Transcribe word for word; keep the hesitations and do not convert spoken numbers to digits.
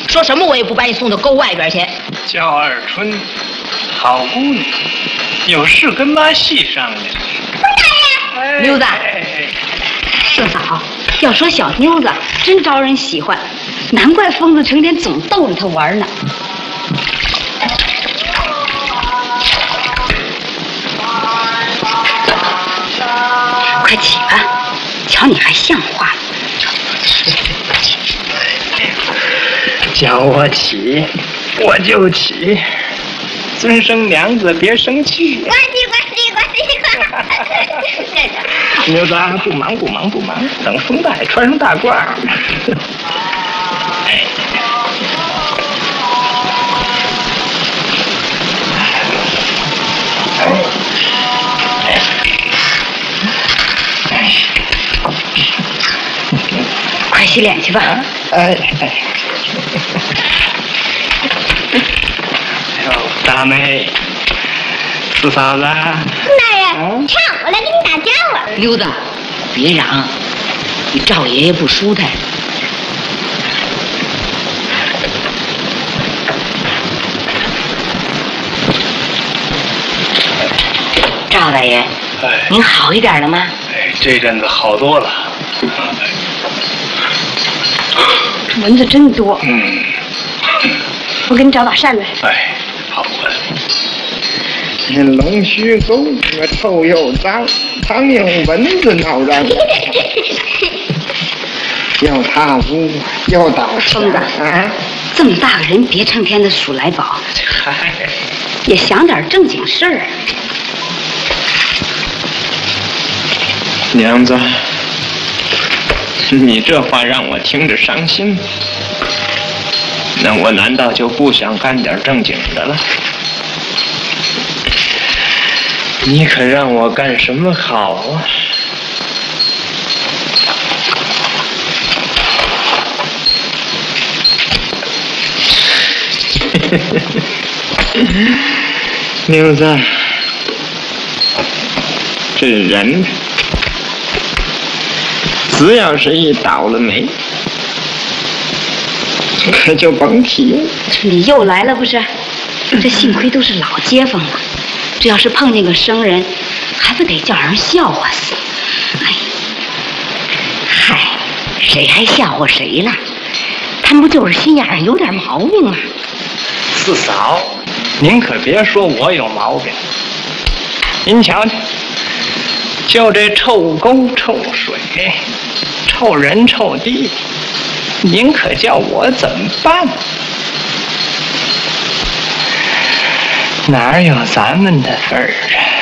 说什么我也不把你送到沟外边去。 叫二春，好姑娘，有事跟妈细商量。 大爷，妞子，四嫂，要说小妞子真招人喜欢，难怪疯子成天总逗着她玩呢。快起吧，瞧你还像话。 叫我起，我就起。尊生娘子别生气。 呱唧呱唧呱唧呱。 妞子，不忙不忙不忙，等风大穿上大褂。哎。 快洗脸去吧。 哎哎。大妹，四嫂子。 大爷，唱，我来给你打家伙。 溜子，别嚷，你赵爷爷不舒坦。赵大爷， 哎， 您好一点了吗？ 哎，这阵子好多了。 蚊子真多。 嗯。 我给你找把扇子。 哎，好啊。那龙须沟那臭又脏，苍蝇蚊子闹嚷，又踏污又倒疯子啊！ 这么大个人，别成天的数来宝， 嗨， 也想点正经事儿。 娘子，你这话让我听着伤心。那我难道就不想干点正经的了？你可让我干什么好啊？妞子，这人只要是一倒了霉，可就甭提了。 你又来了不是？这幸亏都是老街坊了，这要是碰见个生人，还不得叫人笑话死？哎，嗨，谁还笑话谁了？他们不就是心眼上有点毛病吗？ 四嫂，您可别说我有毛病。您瞧瞧，就这臭沟、臭水、臭人、臭地，您可叫我怎么办？哪有咱们的份儿啊？